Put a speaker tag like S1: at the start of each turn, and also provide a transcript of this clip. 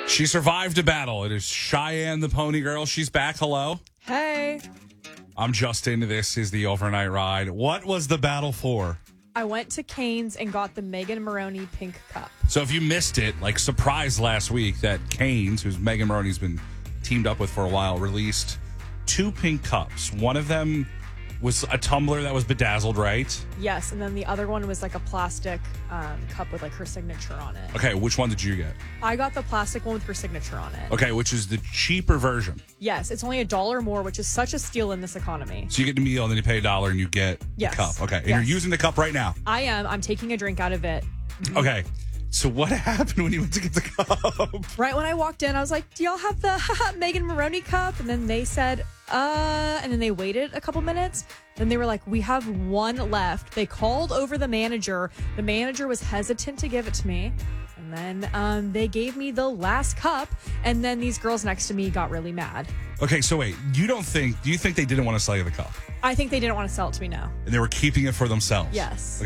S1: She survived a battle. It is Cheyenne the Pony Girl. She's back. Hello.
S2: Hey.
S1: I'm Justin. This is the Overnight Ride. What was the battle for?
S2: I went to Cane's and got the Megan Maroney pink cup.
S1: So if you missed it, surprise last week that Cane's, who's Megan Maroney's been teamed up with for a while, released 2 pink cups. One of them was a tumbler that was bedazzled, right?
S2: Yes, and then the other one was like a plastic cup with her signature on it.
S1: Okay, which one did you get?
S2: I got the plastic one with her signature on it.
S1: Okay, which is the cheaper version.
S2: Yes, it's only $1 more, which is such a steal in this economy.
S1: So you get the meal and then you pay $1 and you get the cup. Okay, and you're using the cup right now.
S2: I am. I'm taking a drink out of it.
S1: Okay. So what happened when you went to get the cup?
S2: Right when I walked in, I was like, do y'all have the Megan Maroney cup? And then they said, and then they waited a couple minutes. Then they were like, we have one left. They called over the manager. The manager was hesitant to give it to me. And then they gave me the last cup. And then these girls next to me got really mad.
S1: Okay, so wait, do you think they didn't want to sell you the cup?
S2: I think they didn't want to sell it to me now.
S1: And they were keeping it for themselves?
S2: Yes.